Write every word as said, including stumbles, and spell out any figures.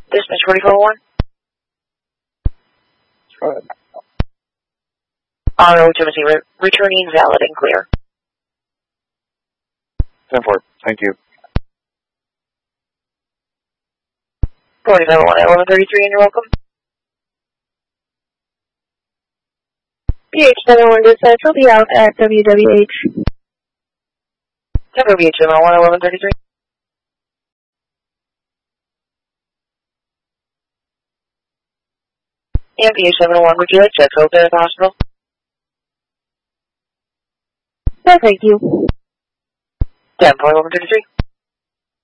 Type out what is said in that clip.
Dispatch forty-four one. Go ahead. R O Timothy, re returning valid and clear. ten four. Thank you. forty-seven one at eleven thirty-three, and you're welcome. B H seven one dispatch will be out at W W H. Tempo B H seven one, eleven thirty-three. And B H seven one, would you like checks open at the hospital? No, thank you. ten four, eleven thirty-three.